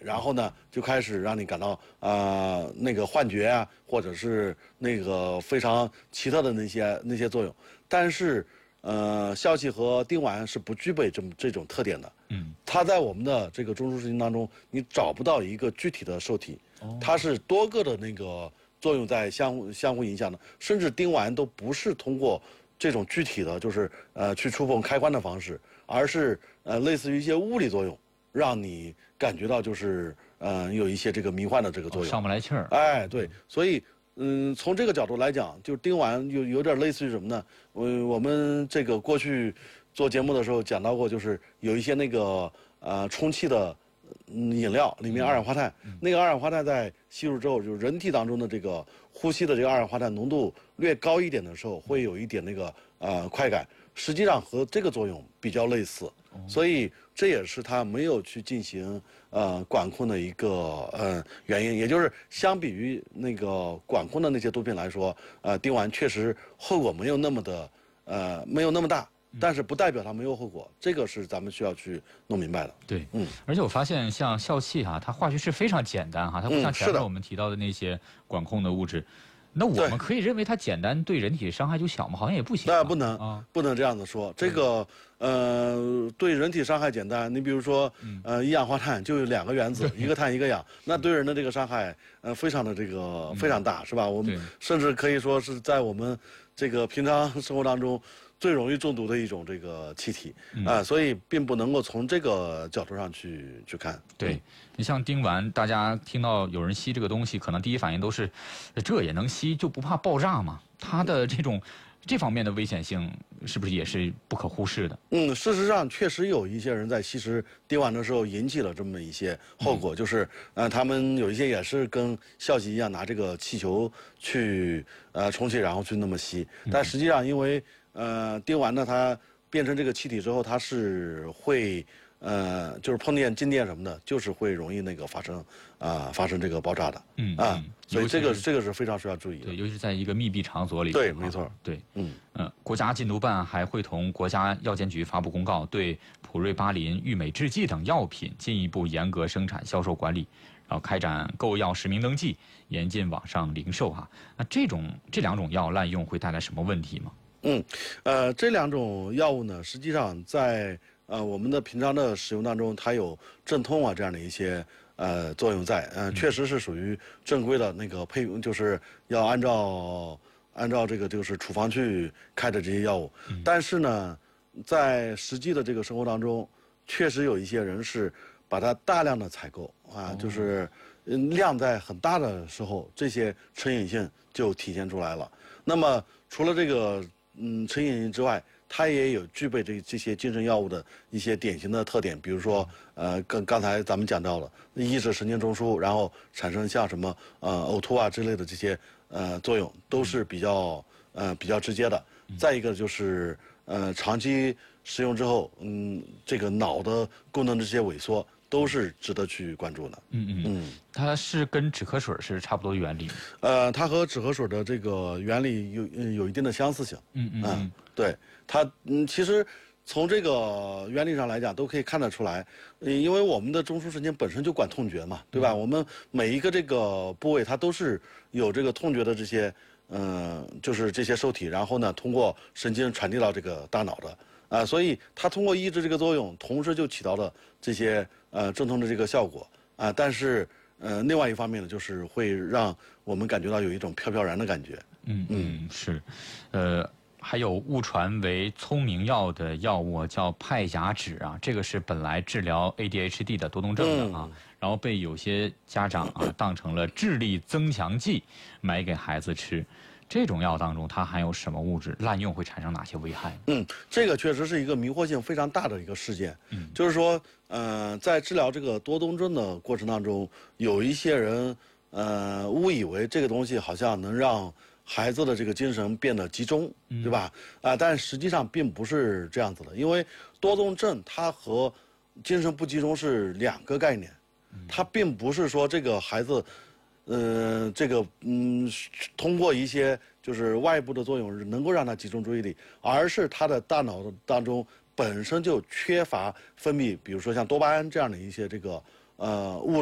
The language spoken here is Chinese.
然后呢就开始让你感到那个幻觉啊，或者是那个非常奇特的那些作用。但是笑气和丁烷是不具备这种特点的。它在我们的这个中枢神经当中，你找不到一个具体的受体，它是多个的那个作用在相互影响的，甚至丁烷都不是通过这种具体的，就是去触碰开关的方式，而是类似于一些物理作用，让你感觉到就是有一些这个迷幻的这个作用， 上不来气儿。 哎，对，所以从这个角度来讲，就丁烷有点类似于什么呢？我们这个过去做节目的时候讲到过，就是有一些那个充气的饮料里面二氧化碳，那个二氧化碳在吸入之后，就是人体当中的这个呼吸的这个二氧化碳浓度略高一点的时候，会有一点那个快感，实际上和这个作用比较类似，所以这也是它没有去进行管控的一个原因，也就是相比于那个管控的那些毒品来说，丁烷确实后果没有那么大。但是不代表它没有后果，这个是咱们需要去弄明白的。 对，而且我发现像笑气它化学式非常简单它不像前面我们提到的那些管控的物质。那我们可以认为它简单对人体伤害就小吗？好像也不行。 那不能这样子说。这个对人体伤害简单，你比如说一氧化碳就有2个原子，一个碳一个氧，那对人的这个伤害非常的这个非常大，是吧？我们甚至可以说是在我们这个平常生活当中最容易中毒的一种这个气体所以并不能够从这个角度上去看。 对，你像丁烷，大家听到有人吸这个东西，可能第一反应都是，这也能吸，就不怕爆炸吗？它的这方面的危险性是不是也是不可忽视的？ 事实上确实有一些人在吸食丁烷的时候引起了这么一些后果，就是他们有一些也是跟笑气一样拿这个气球去充气，然后去那么吸，但实际上因为丁烷呢，它变成这个气体之后，它是会就是碰见静电什么的，就是会容易那个发生这个爆炸的。所以这个是非常需要注意的。 对，尤其是在一个密闭场所里。 对，没错。 对，国家禁毒办还会同国家药监局发布公告，对普瑞巴林、郁美制剂等药品进一步严格生产、销售管理，然后开展购药实名登记，严禁网上零售那这2种药滥用会带来什么问题吗？ 这2种药物呢，实际上在我们的平常的使用当中，它有镇痛这样的一些作用在，确实是属于正规的那个就是要按照这个就是处方去开的这些药物。但是呢，在实际的这个生活当中，确实有一些人是把它大量的采购就是量在很大的时候，这些成瘾性就体现出来了。那么除了这个成瘾性之外，它也有具备这些精神药物的一些典型的特点，比如说刚才咱们讲到了抑制神经中枢，然后产生像什么呕吐之类的这些作用，都是比较直接的。再一个就是长期使用之后，这个脑的功能这些萎缩都是值得去关注的。 它是跟止咳水是差不多原理。 它和止咳水的这个原理有一定的相似性。对，它其实从这个原理上来讲都可以看得出来，因为我们的中枢神经本身就管痛觉嘛，对吧？我们每一个这个部位它都是有这个痛觉的这些就是这些受体，然后呢通过神经传递到这个大脑的所以它通过抑制这个作用，同时就起到了这些镇痛的这个效果但是另外一方面呢，就是会让我们感觉到有一种飘飘然的感觉。 是，还有误传为聪明药的药物叫派甲酯这个是本来治疗 ADHD 的多动症的然后被有些家长当成了智力增强剂买给孩子吃。这种药当中它含有什么物质？滥用会产生哪些危害？ 这个确实是一个迷惑性非常大的一个事件。就是说，在治疗这个多动症的过程当中，有一些人误以为这个东西好像能让孩子的这个精神变得集中，对吧？但实际上并不是这样子的，因为多动症它和精神不集中是2个概念，它并不是说这个孩子。通过一些就是外部的作用能够让他集中注意力，而是他的大脑当中本身就缺乏分泌，比如说像多巴胺这样的一些这个物质。